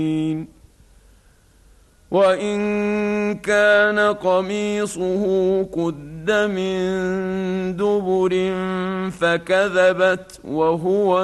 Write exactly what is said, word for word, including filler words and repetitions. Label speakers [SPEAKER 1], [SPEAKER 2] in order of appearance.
[SPEAKER 1] وإن كان قميصه قد من دبر فكذبت وهو